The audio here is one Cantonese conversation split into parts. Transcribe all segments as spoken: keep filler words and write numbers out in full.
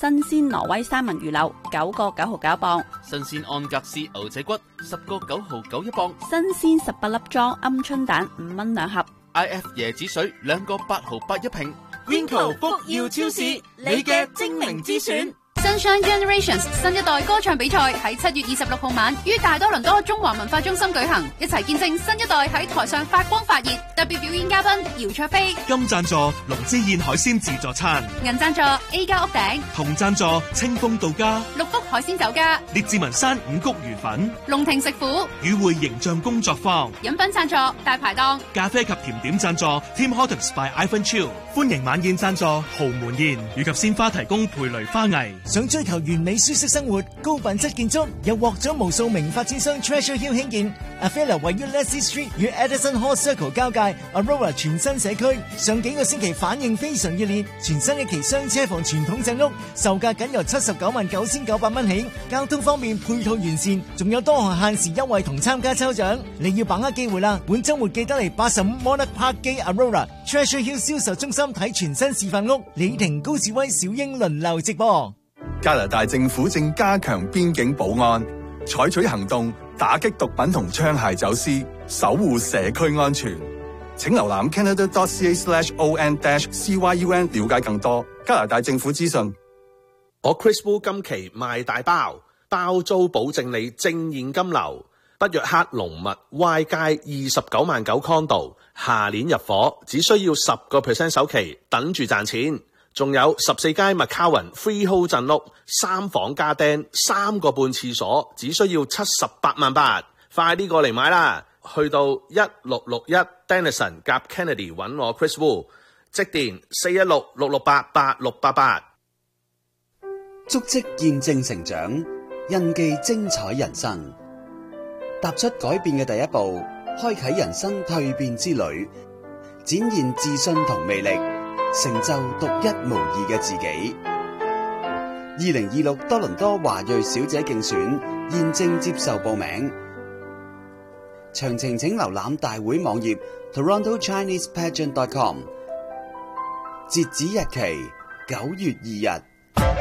新鮮挪威三文魚柳九個九毫九一磅， 新鮮安格斯牛仔骨十個九毫九一磅， 新鮮十八粒裝鵪鶉蛋五蚊兩盒。 I F 椰子水兩個八毫八一瓶。 Winco 福耀超市，你嘅精明之選。 Sunshine Generations 新一代歌唱比賽喺七月二十六號晚於大多倫多中華文化中心舉行，一齊見證新一代喺台上發光發熱。特別表演嘉賓姚卓飛， 金贊助龍之燕海鮮自助餐， 銀贊助 A 家屋頂， 銅贊助清風到家， 六福海鮮酒家， 列治文山五穀魚粉， 龍庭食府， 與會形象工作坊， 飲品贊助大排檔， 咖啡及甜點贊助 Tim Hortons by Ivan Chill， 歡迎晚宴贊助豪門宴，以及鮮花提供培雷花藝。 想追求完美舒適生活、高品質建築，又獲獎無數名發展商 Treasure Hill 興建 Avella 位於 Leslie Street 與 Edison Hall Circle 交界 Aurora 全新社區，上幾個星期反應非常熱烈，全新一期雙車房傳統正屋，售價僅由七十九萬九千九百蚊起，交通方面配套完善，仲有多項限時優惠同參加抽獎，你要把握機會啦！本週末記得嚟八十五 Monarch Park 基 Aurora Treasure Hill 銷售中心睇全新示範屋，李婷、高志威、小英輪流直播。 加拿大政府正加強邊境保安，採取行動打擊毒品同槍械走私，守護社區安全。請瀏覽 canada.ca slash on dash cyun 了解更多加拿大政府資訊。 我 Chris Wu 今期賣大包，包租保證你正現金流。北約克龍物 Y 街二十九萬九 condo， 下年入伙，只需要十個 percent 首期，等住賺錢。仲有十四街 McCowan Freehold 鎮屋，三房加釘，三個半廁所，只需要七十八萬八，快啲過嚟買啦！去到一六六一 Denison 夾 Kennedy 揾我 Chris Wu， 即電四一六六六八八六八八。 足跡見證成長，印記精彩人生。踏出改變嘅第一步，開啟人生蛻變之旅，展現自信同魅力，成就獨一無二嘅自己。二零二六多倫多華裔小姐競選現正接受報名，詳情請瀏覽大會網頁 toronto chinese pageant dot com， 截止日期九月二日。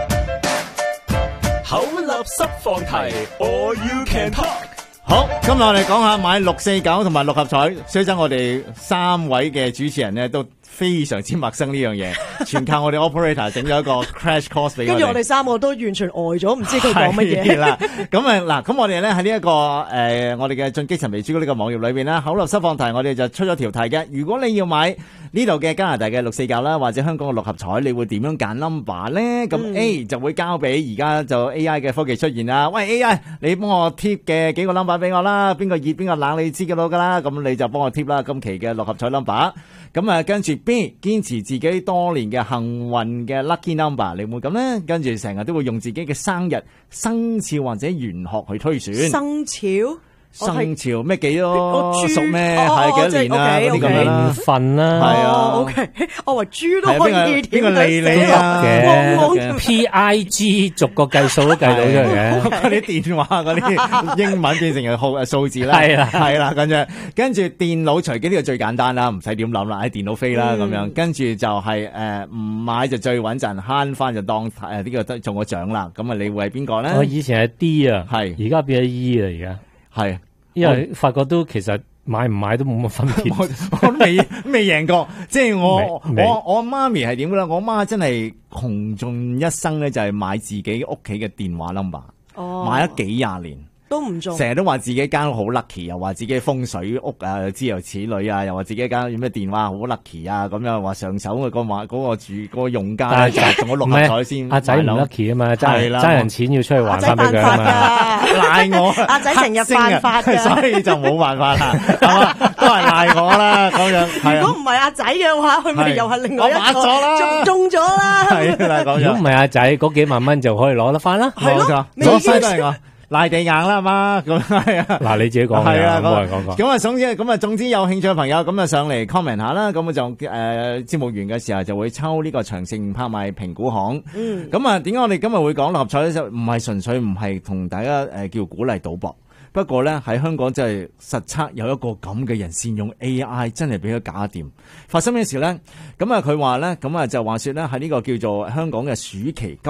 口立濕放題 All You Can Talk。 好，今日我哋講下買六四九同埋六合彩，雖則我哋三位嘅主持人咧都非常之陌生呢樣嘢，全靠我哋 operator 整咗一個 crash course 俾我哋。 跟住我哋三個都完全呆咗，唔知佢講乜嘢。 啦，咁啊嗱，咁我哋咧喺呢一個誒、呃，我哋嘅進擊神秘朱古力呢個網頁裏邊啦，口立濕放題，我哋就出咗條題嘅。如果你要買呢度嘅加拿大嘅六四九啦，或者香港嘅六合彩，你會點樣揀 number 咧？咁、嗯、A 就會交俾而家就 A I 嘅科技出現啦。喂 A I， 你幫我貼嘅幾個 number 俾我啦，邊個熱邊個冷你知嘅到噶啦，咁你就幫我貼啦。今期嘅六合彩 number， 咁啊跟住 B 堅持自己多年嘅幸運嘅 lucky number， 你會咁咧？跟住成日都會用自己嘅生日、生肖或者玄學去推選生肖。 生肖咩幾多屬咩係幾多年啦嗰啲咁樣年份啦， 係啊 OK， 我話豬都可以邊個理你啊嘅 P I G 逐個計數都計到出嚟嘅， 嗰啲電話嗰啲英文變成係號數字啦， 係啦係啦咁樣，跟住電腦隨機呢個最簡單啦，唔使點諗啦，喺電腦飛啦咁樣，跟住就係誒唔買就最穩陣，慳翻就當誒呢個得中個獎啦，咁啊你會係邊個咧？ 我以前係 D 啊， 係而家變咗 E 啦，而家。 係， 因為發覺都其實買唔買都冇乜分別。 我我都未未贏過，即係我我我媽咪係點嘅咧？我媽真係窮盡一生咧，就係買自己屋企嘅電話 number，哦，買咗幾廿年。 都唔中， 成日都話自己間屋好 lucky， 又話自己風水屋啊，諸如此類啊，又話自己間咩電話好 lucky 啊，咁樣話上手嘅個買嗰個住嗰個用家就中咗六合彩先。 阿仔唔 lucky 啊嘛，爭爭人錢要出去還翻俾佢啊嘛， 賴我阿仔成日犯法嘅， 所以就冇辦法啦，係嘛，都係賴我啦咁樣。 如果唔係阿仔嘅話，佢咪又係另外一個中中咗啦。 係啦，咁樣。 如果唔係阿仔，嗰幾萬蚊就可以攞得翻啦。 係咯，左西都係我。賴地硬啦嘛，咁係啊。 嗱，你自己講嘅，冇人講過。 咁啊，總之咁啊，總之有興趣嘅朋友咁啊，上嚟 comment 下啦。咁啊就誒，節目完嘅時候就會抽呢個長盛拍賣評估行。嗯。咁啊，點解我哋今日會講六合彩咧？就唔係純粹唔係同大家誒叫鼓勵賭博。不過咧喺香港真係實測有一個咁嘅人善用 A I， 真係俾佢搞掂。發生咩事咧？咁啊，佢話咧，咁啊就話說咧喺呢個叫做香港嘅暑期